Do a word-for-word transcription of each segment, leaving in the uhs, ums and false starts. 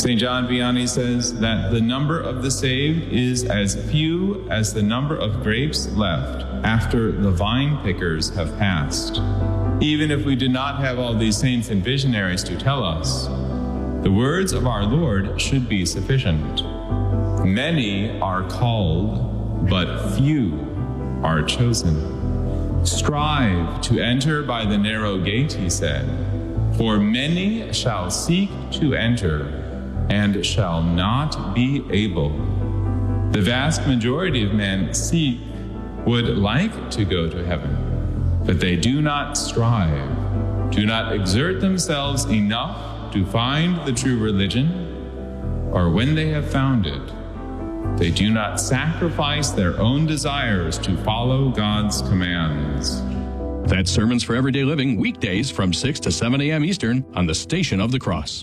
Saint John Vianney says that the number of the saved is as few as the number of grapes left after the vine pickers have passed. Even if we do not have all these saints and visionaries to tell us, the words of our Lord should be sufficient. Many are called, but few are chosen. Strive to enter by the narrow gate, he said, for many shall seek to enter and shall not be able. The vast majority of men seek, would like to go to heaven, but they do not strive, do not exert themselves enough to find the true religion, or when they have found it, they do not sacrifice their own desires to follow God's commands. That's Sermons for Everyday Living, weekdays from six to seven a.m. Eastern on the Station of the Cross.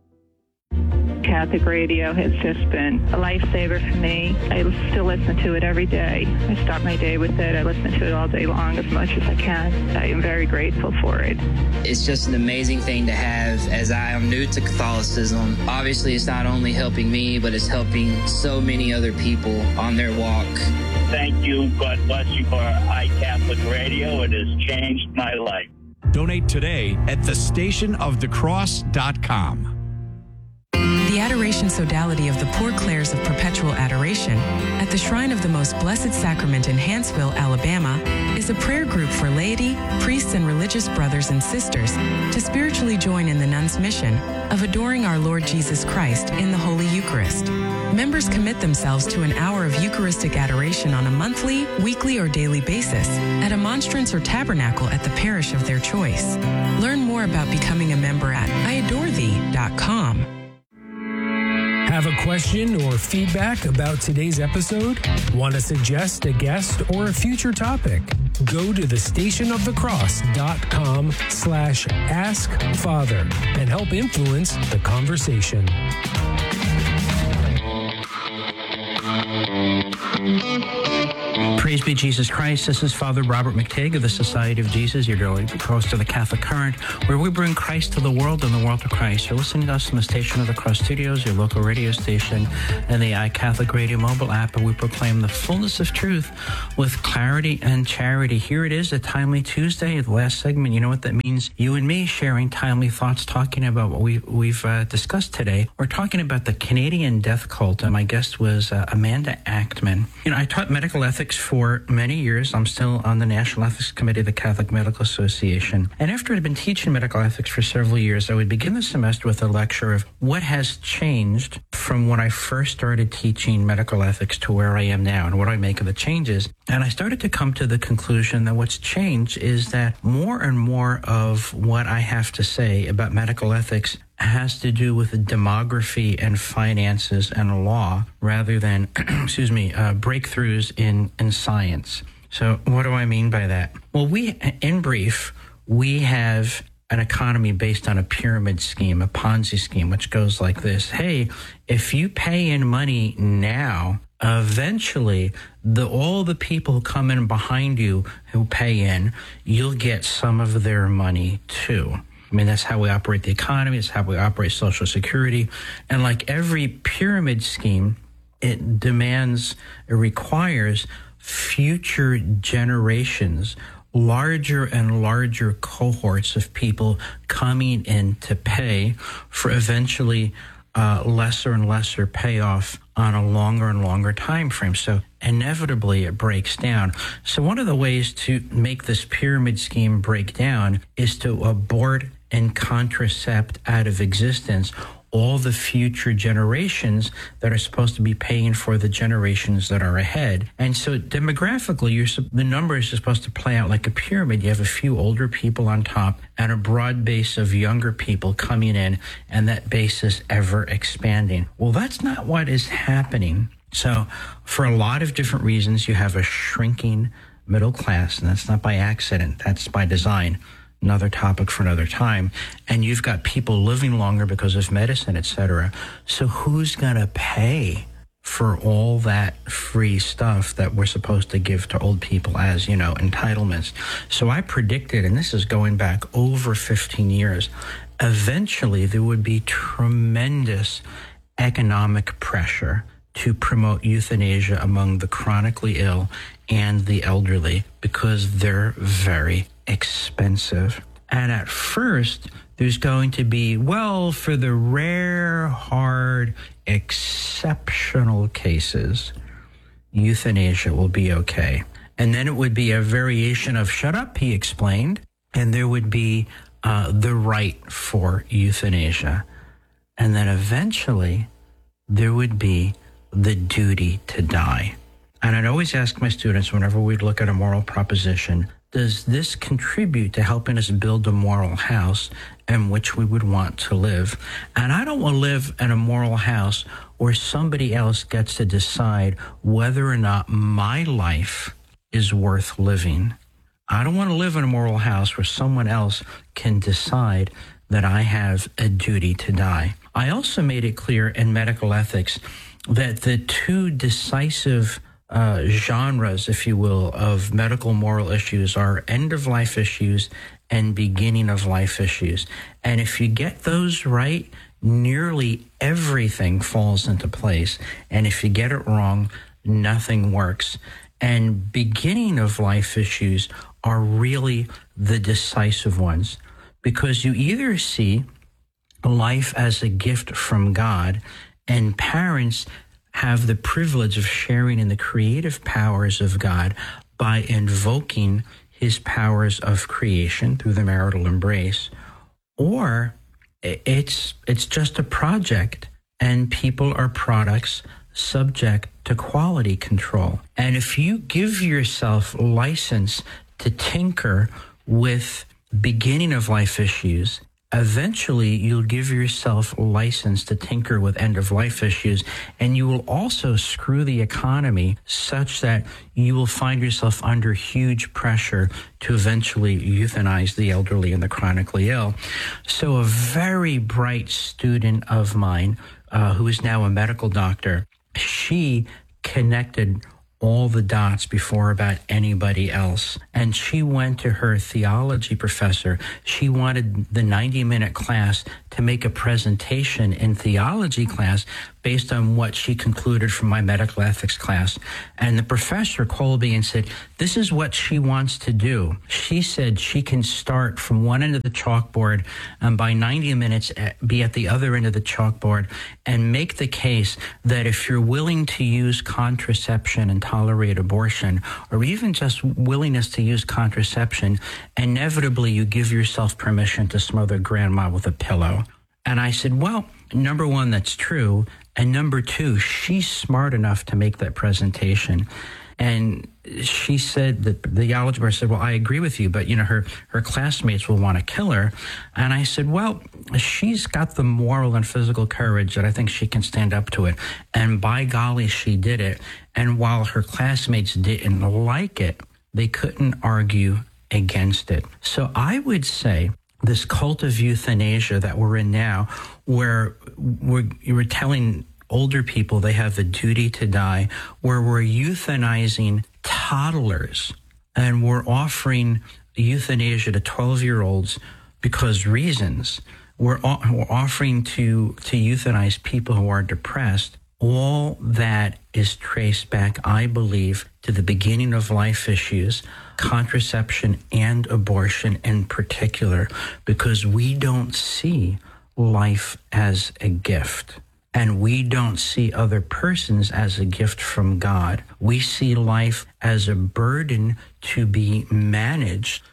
Catholic radio has just been a lifesaver for me. I still listen to it every day. I start my day with it. I listen to it all day long as much as I can. I am very grateful for it. It's just an amazing thing to have as I am new to Catholicism. Obviously, it's not only helping me, but it's helping so many other people on their walk. Thank you. God bless you for iCatholic Radio. It has changed my life. Donate today at the station of the cross dot com. The Adoration Sodality of the Poor Clares of Perpetual Adoration at the Shrine of the Most Blessed Sacrament in Hanceville, Alabama, is a prayer group for laity, priests, and religious brothers and sisters to spiritually join in the nuns' mission of adoring our Lord Jesus Christ in the Holy Eucharist. Members commit themselves to an hour of Eucharistic adoration on a monthly, weekly, or daily basis at a monstrance or tabernacle at the parish of their choice. Learn more about becoming a member at I adore thee dot com. Have a question or feedback about today's episode? Want to suggest a guest or a future topic? Go to the station of the cross dot com slash ask father and help influence the conversation. Praise be Jesus Christ. This is Father Robert McTague of the Society of Jesus. You're really close to the Catholic Current, where we bring Christ to the world and the world to Christ. You're listening to us from the Station of the Cross Studios, your local radio station, and the iCatholic Radio mobile app, and we proclaim the fullness of truth with clarity and charity. Here it is, a Timely Tuesday, the last segment. You know what that means? You and me sharing timely thoughts, talking about what we, we've uh, discussed today. We're talking about the Canadian death cult, and my guest was uh, Amanda Achtman. You know, I taught medical ethics for many years. I'm still on the National Ethics Committee of the Catholic Medical Association. And after I'd been teaching medical ethics for several years, I would begin the semester with a lecture of what has changed from when I first started teaching medical ethics to where I am now, and what do I make of the changes. And I started to come to the conclusion that what's changed is that more and more of what I have to say about medical ethics has to do with demography and finances and law rather than, excuse me, uh, breakthroughs in, in science. So what do I mean by that? Well, we, in brief, we have an economy based on a pyramid scheme, a Ponzi scheme, which goes like this. Hey, if you pay in money now, eventually the all the people who come in behind you who pay in, you'll get some of their money too. I mean, that's how we operate the economy. It's how we operate Social Security. And like every pyramid scheme, it demands, it requires future generations, larger and larger cohorts of people coming in to pay for eventually uh, lesser and lesser payoff on a longer and longer time frame. So inevitably it breaks down. So one of the ways to make this pyramid scheme break down is to abort and contracept out of existence all the future generations that are supposed to be paying for the generations that are ahead. And so demographically, you're, the numbers are supposed to play out like a pyramid. You have a few older people on top and a broad base of younger people coming in, and that base is ever expanding. Well, that's not what is happening. So for a lot of different reasons, you have a shrinking middle class, and that's not by accident. That's by design. Another topic for another time. And you've got people living longer because of medicine, et cetera. So who's going to pay for all that free stuff that we're supposed to give to old people as, you know, entitlements? So I predicted, and this is going back over fifteen years, eventually there would be tremendous economic pressure to promote euthanasia among the chronically ill and the elderly because they're very expensive. And at first, there's going to be, well, for the rare, hard, exceptional cases, euthanasia will be okay. And then it would be a variation of shut up, he explained, and there would be uh, the right for euthanasia. And then eventually, there would be the duty to die. And I'd always ask my students whenever we'd look at a moral proposition, does this contribute to helping us build a moral house in which we would want to live? And I don't want to live in a moral house where somebody else gets to decide whether or not my life is worth living. I don't want to live in a moral house where someone else can decide that I have a duty to die. I also made it clear in medical ethics that the two decisive uh, genres, if you will, of medical moral issues are end-of-life issues and beginning-of-life issues. And if you get those right, nearly everything falls into place. And if you get it wrong, nothing works. And beginning-of-life issues are really the decisive ones, because you either see life as a gift from God, and parents have the privilege of sharing in the creative powers of God by invoking his powers of creation through the marital embrace, or it's it's just a project and people are products subject to quality control. And if you give yourself license to tinker with beginning of life issues, eventually you'll give yourself license to tinker with end-of-life issues, and you will also screw the economy such that you will find yourself under huge pressure to eventually euthanize the elderly and the chronically ill. So a very bright student of mine, uh, who is now a medical doctor, she connected all the dots before about anybody else. And she went to her theology professor. She wanted the ninety-minute class to make a presentation in theology class based on what she concluded from my medical ethics class. And the professor called me and said, this is what she wants to do. She said she can start from one end of the chalkboard and by ninety minutes be at the other end of the chalkboard and make the case that if you're willing to use contraception and tolerate abortion, or even just willingness to use contraception, inevitably you give yourself permission to smother grandma with a pillow. And I said, well, number one, that's true. And number two, she's smart enough to make that presentation. And she said that the theology professor said, well, I agree with you, but, you know, her, her classmates will want to kill her. And I said, well, she's got the moral and physical courage that I think she can stand up to it. And by golly, she did it. And while her classmates didn't like it, they couldn't argue against it. So I would say this cult of euthanasia that we're in now, where we're, we're telling older people they have the duty to die, where we're euthanizing toddlers and we're offering euthanasia to twelve-year-olds because reasons. We're, we're offering to, to euthanize people who are depressed. All that is traced back, I believe, to the beginning of life issues, contraception and abortion in particular, because we don't see life as a gift. And we don't see other persons as a gift from God. We see life as a burden to be managed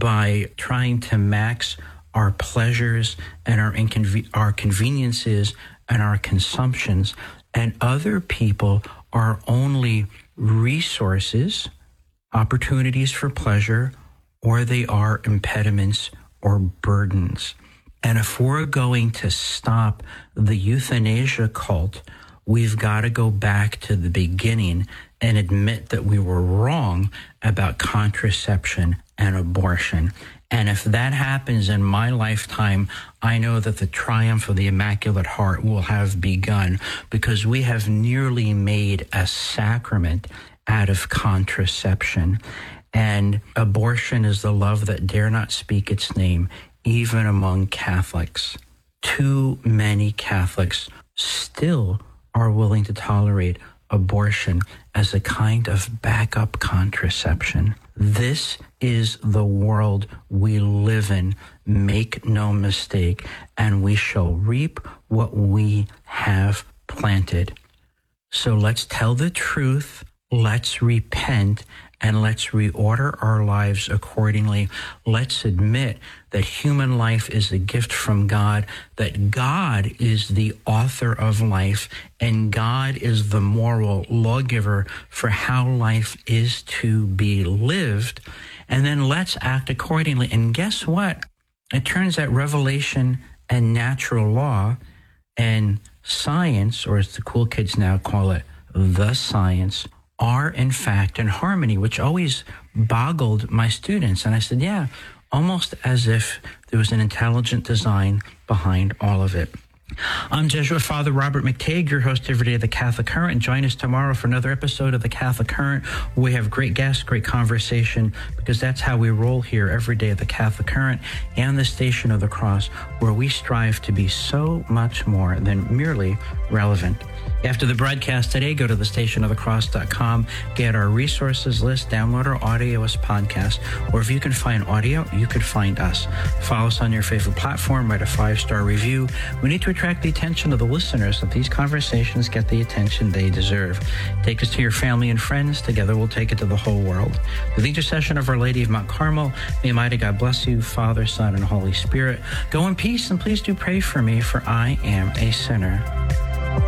by trying to max our pleasures and our, inconven- our conveniences and our consumptions. And other people are only resources, opportunities for pleasure, or they are impediments or burdens. And if we're going to stop the euthanasia cult, we've got to go back to the beginning and admit that we were wrong about contraception and abortion. And if that happens in my lifetime, I know that the triumph of the Immaculate Heart will have begun, because we have nearly made a sacrament out of contraception. And abortion is the love that dare not speak its name, even among Catholics. Too many Catholics still are willing to tolerate abortion as a kind of backup contraception. This is the world we live in. Make no mistake, and we shall reap what we have planted. So let's tell the truth, let's repent, and let's reorder our lives accordingly. Let's admit that human life is a gift from God, that God is the author of life, and God is the moral lawgiver for how life is to be lived. And then let's act accordingly. And guess what? It turns out revelation and natural law and science, or as the cool kids now call it, the science, are in fact in harmony, which always boggled my students. And I said, yeah, almost as if there was an intelligent design behind all of it. I'm Jesuit Father Robert McTague, your host every day of the Catholic Current. And join us tomorrow for another episode of the Catholic Current. We have great guests, great conversation, because that's how we roll here every day at the Catholic Current and the Station of the Cross, where we strive to be so much more than merely relevant. After the broadcast today, go to the station of the cross dot com, get our resources list, download our audio as podcast, or if you can find audio, you could find us. Follow us on your favorite platform, write a five-star review. We need to attract the attention of the listeners so that these conversations get the attention they deserve. Take us to your family and friends. Together we'll take it to the whole world. With the intercession of Our Lady of Mount Carmel, may Almighty God bless you, Father, Son, and Holy Spirit. Go in peace, and please do pray for me, for I am a sinner.